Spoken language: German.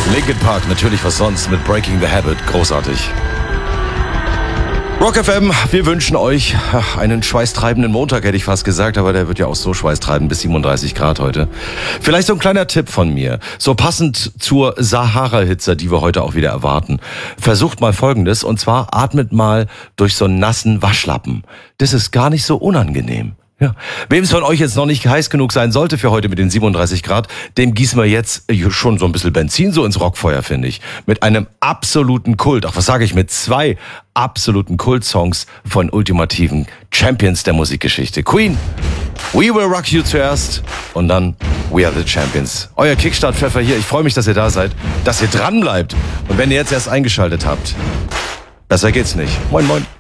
Linkin Park, natürlich was sonst, mit Breaking the Habit. Großartig. Rock FM, wir wünschen euch einen schweißtreibenden Montag, hätte ich fast gesagt, aber der wird ja auch so schweißtreibend, bis 37 Grad heute. Vielleicht so ein kleiner Tipp von mir, so passend zur Sahara-Hitze, die wir heute auch wieder erwarten. Versucht mal Folgendes, und zwar atmet mal durch so einen nassen Waschlappen. Das ist gar nicht so unangenehm. Ja. Wem es von euch jetzt noch nicht heiß genug sein sollte für heute mit den 37 Grad, dem gießen wir jetzt schon so ein bisschen Benzin so ins Rockfeuer, finde ich. Mit einem absoluten Kult, ach was sage ich, mit 2 absoluten Kult-Songs von ultimativen Champions der Musikgeschichte. Queen, We Will Rock You zuerst und dann We Are The Champions. Euer Kickstart-Pfeffer hier, ich freue mich, dass ihr da seid, dass ihr dran bleibt. Und wenn ihr jetzt erst eingeschaltet habt, besser geht's nicht. Moin, moin.